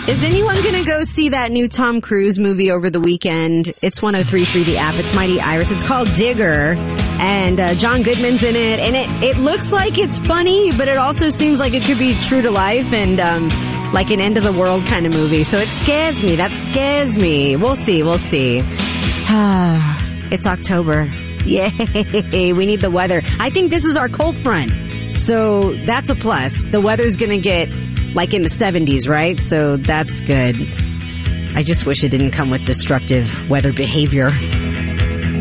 Is anyone going to go see that new Tom Cruise movie over the weekend? It's 103.3 The App. It's Mighty Iris. It's called Digger. And John Goodman's in it. And it looks like it's funny, but it also seems like it could be true to life and like an end of the world kind of movie. So it scares me. That scares me. We'll see. We'll see. It's October. Yay. We need the weather. I think this is our cold front. So that's a plus. The weather's going to get like in the 70s, right? So that's good. I just wish it didn't come with destructive weather behavior.